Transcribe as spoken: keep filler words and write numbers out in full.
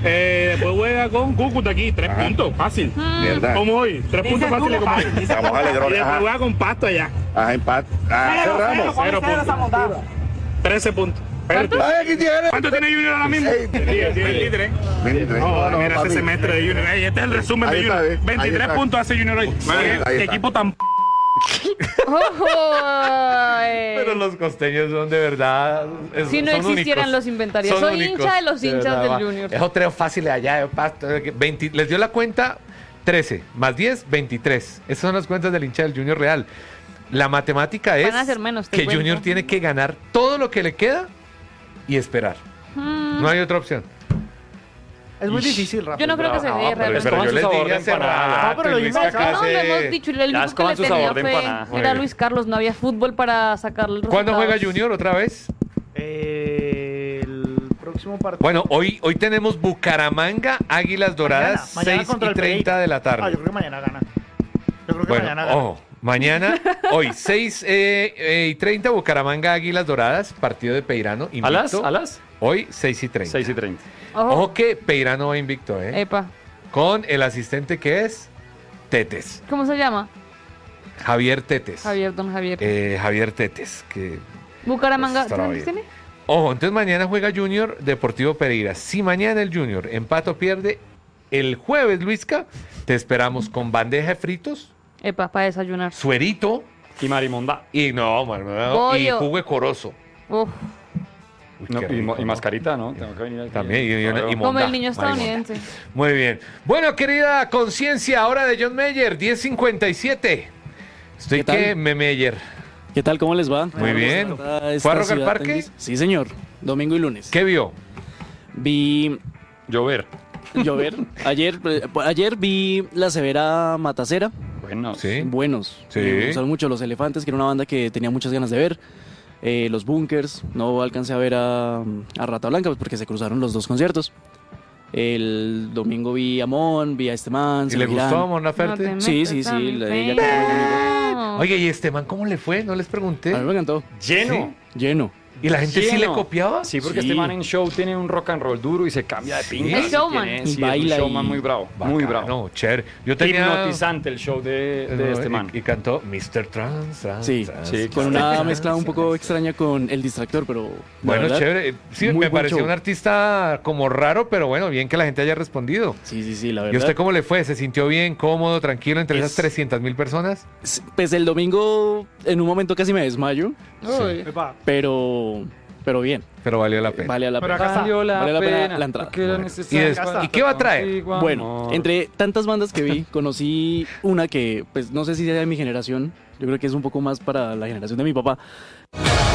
Eh, después juega con Cúcuta aquí, tres Ajá. puntos, fácil. ¿Verdad? Como hoy, tres puntos fáciles como hoy. Vamos a Y Alegrón. después Ajá. juega con Pasto allá, Ajá, empate. Ah, cerramos. cero puntos. trece puntos. ¿Cuántos? Ay, aquí tiene. ¿Cuánto tiene Junior ahora mismo? Seis. veintitrés. veintitrés. No, No, mira ese papi. semestre de Junior. Ey, este es el resumen Ahí de está, Junior. ahí veintitrés está. puntos hace Junior hoy. Ahí Qué está. equipo tan... Ojo, ay. Pero los costeños son de verdad. es- Si no son existieran únicos. los inventarios. Son Soy únicos, hincha de los hinchas verdad, del va. Junior. Es otro fácil allá de Pasto. veinte les dio la cuenta trece, más diez, veintitrés. Esas son las cuentas del hincha del Junior Real. La matemática es Van a ser menos, te que cuento. Junior tiene que ganar todo lo que le queda y esperar. Mm, No hay otra opción. Es muy difícil, Rafa. Yo no creo que se Bravo. dé, No, pero, realmente. pero Coman yo su les sabor dije de hace empanada. rato, No, pero lo y Luis mismo- acá No, lo se- hemos dicho. El Ya único que escoman le su tenía sabor de fe empanada. Muy era bien. Luis Carlos. No había fútbol para sacarle el ¿Cuándo resultado. juega Junior otra vez? Eh, el próximo partido. Bueno, hoy, hoy tenemos Bucaramanga, Águilas Doradas, Mañana, mañana seis contra y el treinta Pereira. de la Ah, yo tarde. creo que mañana gana. Yo creo que Bueno, mañana gana. ojo, mañana, hoy, seis eh, eh, y treinta, Bucaramanga, Águilas Doradas, partido de Peirano, invicto. ¿A las? ¿A las? Hoy, seis y treinta. seis y treinta. Ojo. Ojo que Peirano va invicto, ¿eh? Epa. Con el asistente que es Tetes, ¿Cómo se llama? Javier Tetes. Javier, don Javier. Eh, Javier Tetes, que... Bucaramanga. estará ¿Cuántos bien. tiene? Ojo, entonces mañana juega Junior Deportivo Pereira. Si mañana el Junior empata o pierde, el jueves, Luisca, te esperamos con bandeja de fritos, Epa, para desayunar. suerito Y Marimonda. y no, mano, y Bollo. jugo de corozo. Uf, Uy, No, qué y, mo- rico, y ¿no? mascarita, ¿no? Tengo que venir aquí. También, y- y- Claro. y mo- como Monda, el niño estadounidense. Muy bien. Bueno, querida conciencia, ahora de John Mayer, diez cincuenta y siete. Estoy ¿Qué tal? que me Meyer. ¿Qué tal? ¿Cómo les va? Muy bien. Está esta ¿Fue a Rock al ciudad Parque? tan gris- Sí, señor. Domingo y lunes. ¿Qué vio? Vi Llover. llover. Ayer, eh, ayer vi La Severa Matacera. Bueno. Sí. Buenos. Sí. Me gustaron mucho Los Elefantes, que era una banda que tenía muchas ganas de ver. Eh, los Bunkers. No alcancé a ver a, a Rata Blanca pues, porque se cruzaron los dos conciertos. El domingo vi a Mon, vi a este man. ¿Y le gustó a Mon Laferte? No te Sí, sí, metas a sí, mi la- fe. ella cantó No. Oye, ¿y este man cómo le fue? No les pregunté. A mí me encantó. Lleno. Lleno. ¿Y la gente sí le Lleno. copiaba? Sí, porque Sí. este man en show tiene un rock and roll duro y se cambia de pinta. Es sí showman. tiene- Y Sí, es baila un showman y- muy bravo. Muy bravo. No, chévere. Yo tenía... Hipnotizante el show de, de No, este y- man. Y, cantó mister Trans, Trans, Sí, Trans, sí, Con Trans, una mezcla un Trans, poco Trans. extraña con El Distractor, pero... la Bueno, verdad, chévere. Sí, muy me buen pareció show. un artista como raro, pero bueno, bien que la gente haya respondido. Sí, sí, sí, la ¿Y verdad. usted cómo le fue? ¿Se sintió bien, cómodo, tranquilo entre Es- esas trescientas mil personas? Pues el domingo, en un momento casi me desmayo, Uy. Epa. pero, pero bien, Pero valió la pena. vale la Pero pena. acá está. Valió la Vale la pena pena la entrada. porque era Bueno. necesario ¿Y, des- estar ¿y qué va a traer? contigo, Bueno, amor. entre tantas bandas que vi, conocí una que, pues no sé si sea de mi generación, yo creo que es un poco más para la generación de mi papá.